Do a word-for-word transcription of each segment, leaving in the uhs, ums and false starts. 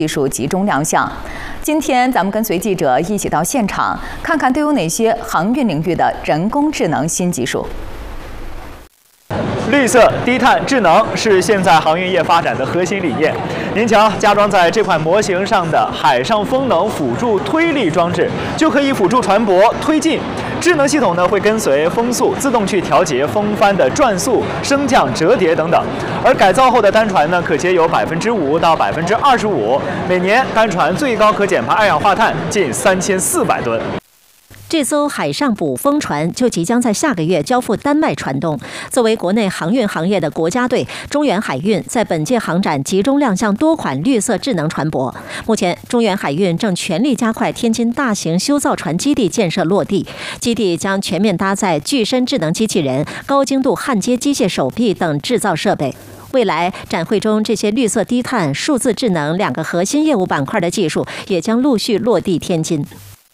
技术集中亮相。今天咱们跟随记者一起到现场，看看都有哪些航运领域的人工智能新技术。 绿色、低碳、智能是现在航运业发展的核心理念。您瞧，加装在这款模型上的海上风能辅助推力装置，就可以辅助船舶推进。智能系统呢会跟随风速自动去调节风帆的转速、升降、折叠等等。而改造后的单船呢，可节油百分之五到百分之二十五，每年单船最高可减排二氧化碳近三千四百吨。 这艘海上捕风船就即将在下个月交付丹麦船东。作为国内航运行业的国家队，中远海运在本届航展集中亮相多款绿色智能船舶。目前，中远海运正全力加快天津大型修造船基地建设落地，基地将全面搭载具身智能机器人、高精度焊接机械手臂等制造设备。 未来展会中，这些绿色低碳、数字智能两个核心业务板块的技术也将陆续落地天津。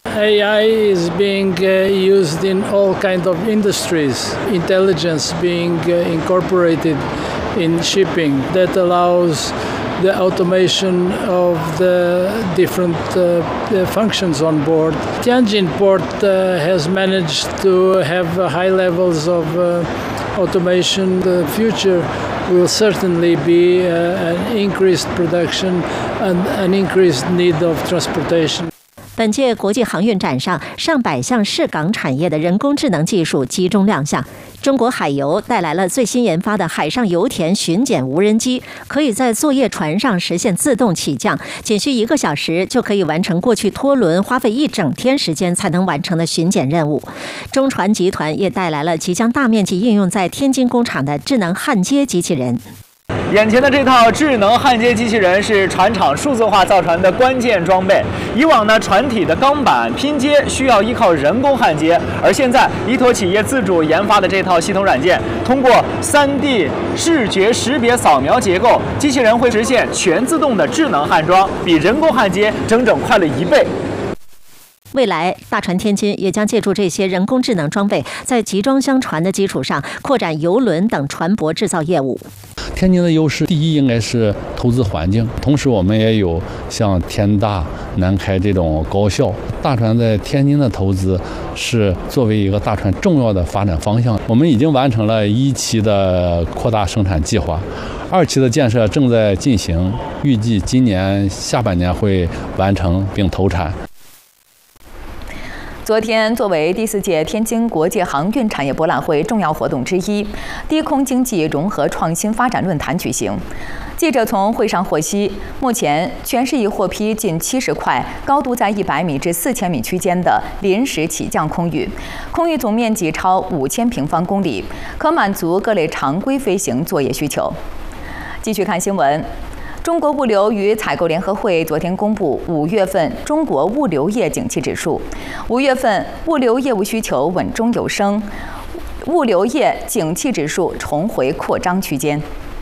A I is being uh, used in all kinds of industries. Intelligence being uh, incorporated in shipping that allows the automation of the different uh, functions on board. Tianjin port uh, has managed to have uh, high levels of uh, automation. The future will certainly be uh, an increased production and an increased need of transportation. 本届国际航运展上，上百项涉港产业的人工智能技术集中亮相。中国海油带来了最新研发的海上油田巡检无人机，可以在作业船上实现自动起降，仅需一个小时就可以完成过去拖轮花费一整天时间才能完成的巡检任务。中船集团也带来了即将大面积应用在天津工厂的智能焊接机器人。 眼前的这套智能焊接机器人是船厂数字化造船的关键装备。以往呢，船体的钢板拼接需要依靠人工焊接，而现在依托企业自主研发的这套系统软件，通过 三 D 视觉识别扫描结构，机器人会实现全自动的智能焊装，比人工焊接整整快了一倍。 未来，大船天津也将借助这些人工智能装备，在集装箱船的基础上，扩展邮轮等船舶制造业务。 天津的优势，第一应该是投资环境，同时我们也有像天大、南开这种高校。大船在天津的投资是作为一个大船重要的发展方向。我们已经完成了一期的扩大生产计划，二期的建设正在进行，预计今年下半年会完成并投产。 昨天，作为第四届天津国际航运产业博览会重要活动之一，低空经济融合创新发展论坛举行。记者从会上获悉，目前全市已获批近七十块高度在一百米至四千米区间的临时起降空域，空域总面积超五千平方公里，可满足各类常规飞行作业需求。继续看新闻。 中国物流与采购联合会昨天公布五月份中国物流业景气指数，五月份物流业务需求稳中有升，物流业景气指数重回扩张区间。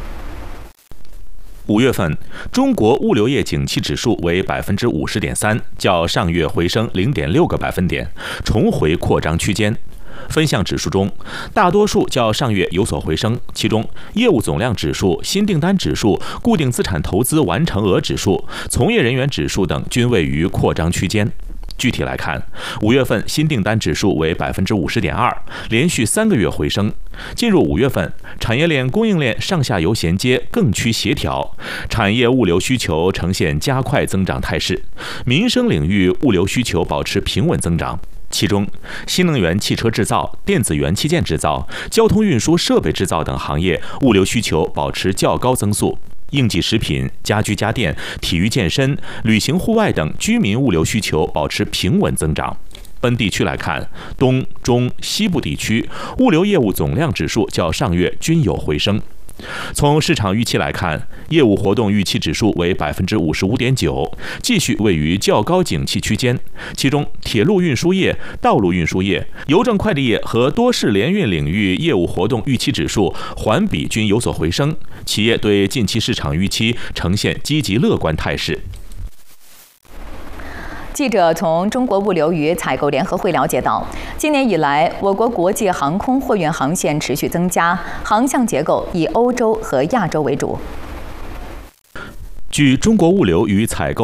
五月份，中国物流业景气指数为百分之五十点三，较上月回升零点六个百分点，重回扩张区间。 分项指数中，大多数较上月有所回升，其中业务总量指数、新订单指数、固定资产投资完成额指数、从业人员指数等均位于扩张区间。具体来看，五月份新订单指数为百分之五十点二，连续三个月回升。进入五月份，产业链、供应链上下游衔接更趋协调，产业物流需求呈现加快增长态势，民生领域物流需求保持平稳增长。 其中，新能源汽车制造、电子元器件制造、交通运输设备制造等行业物流需求保持较高增速；应急食品、家居家电、体育健身、旅行户外等居民物流需求保持平稳增长。分地区来看，东、中、西部地区物流业务总量指数较上月均有回升。 从市场预期来看，业务活动预期指数为百分之五十五点九，继续位于较高景气区间。其中，铁路运输业、道路运输业、邮政快递业和多式联运领域业务活动预期指数环比均有所回升，企业对近期市场预期呈现积极乐观态势。 记者从中国物流与采购联合会了解到，今年以来，我国国际航空货运航线持续增加，航向结构以欧洲和亚洲为主。 据中国物流与采购